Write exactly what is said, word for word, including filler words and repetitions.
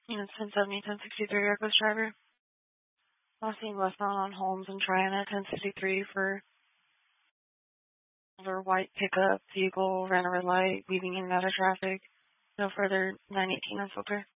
Units ten seventy, ten sixty-three, reckless driver. Last seen westbound on Holmes and Triana, ten sixty-three for their white pickup vehicle, ran a red light, weaving in and out of traffic. No further nine eighteen on filter.